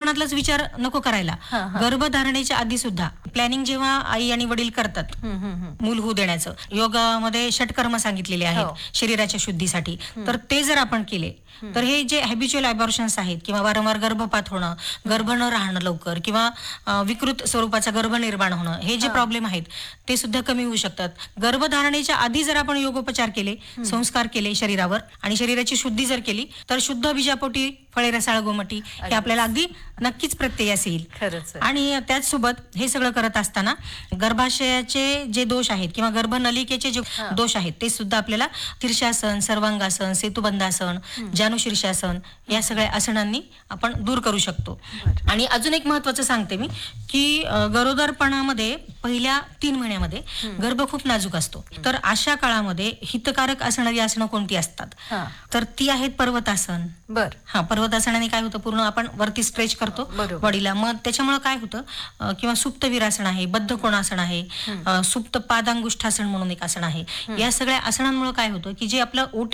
मनातलाच विचार नको करायला. गर्भधारणेच्या आधी सुद्धा प्लॅनिंग जेव्हा आई आणि वडील करतात मूल होऊ देण्याचं, योगामध्ये षटकर्म सांगितलेले आहेत शरीराच्या शुद्धीसाठी, तर ते जर आपण केले तर हे जे हॅबिच्युअल अबॉर्शन्स आहेत किंवा वारंवार गर्भपात होणं, गर्भ न राहणं लवकर किंवा विकृत स्वरूपाचा गर्भ निर्माण होणं, हे जे प्रॉब्लेम आहेत ते सुद्धा कमी होऊ शकतात. गर्भधारणेच्या आधी जर आपण योगोपचार केले, संस्कार केले शरीरावर आणि शरीराची शुद्धी जर केली तर शुद्ध बीजापोटी फळे रसाळ गोमटी हे आपल्याला अगदी नक्कीच प्रत्ययास येईल. खरंच. आणि त्याचसोबत हे सगळं करत असताना गर्भाशयाचे जे दोष आहेत किंवा गर्भनलिकेचे जे दोष आहेत ते सुद्धा आपल्याला शीर्षासन, सर्वांगासन, सेतुबंधासन, जानुशीर्षासन या सगळ्या आसनांनी आपण दूर करू शकतो. आणि अजून एक महत्वाचं सांगते मी की गरोदरपणामध्ये पहिल्या 3 महिन्यामध्ये गर्भ खूप नाजूक असतो, तर अशा काळामध्ये हितकारक असणारी आसनं कोणती असतात तर ती आहेत पर्वतासन. पर्वतासनाने काय होतं, पूर्ण आपण वरती स्ट्रेच करतो बॉडीला, मग त्याच्यामुळे काय होतं किंवा सुप्त वीरासन आहे, बद्ध कोणासन आहे, सुप्त पादांगुष्ठासन म्हणून एक आसन आहे. या सगळ्या आसनांमुळे काय होतं की जे आपलं